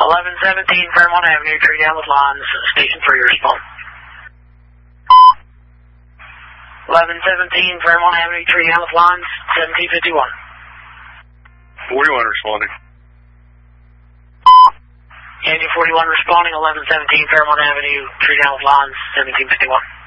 1117 Fairmont Avenue, tree down with lines, station 3, respond. 1117 Fairmont Avenue, tree down with lines, 1751. 41 responding. Engine 41 responding, 1117 Fairmont Avenue, tree down with lines, 1751.